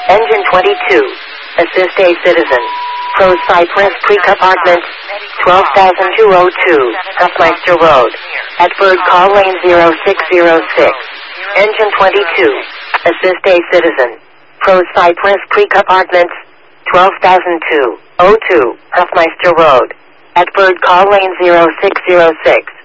Engine 22. Assist a citizen. Pros Cypress Creek Apartments, 12,202, Hofmeister Road. At Bird Call Lane 0606. Engine 22. Assist a citizen. Pros Cypress Creek Apartments, 12,202, Hofmeister Road. At Bird Call Lane 0606.